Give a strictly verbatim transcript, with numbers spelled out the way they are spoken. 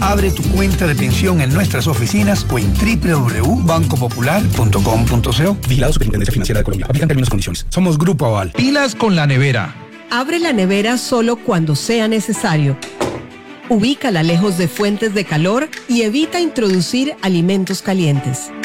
Abre tu cuenta de pensión en nuestras oficinas o en doble u doble u doble u punto banco popular punto com punto co. Vigilado Superintendencia Financiera de Colombia. Aplican términos y condiciones. Somos Grupo Aval. Pilas con la nevera. Abre la nevera solo cuando sea necesario. Ubícala lejos de fuentes de calor y evita introducir alimentos calientes.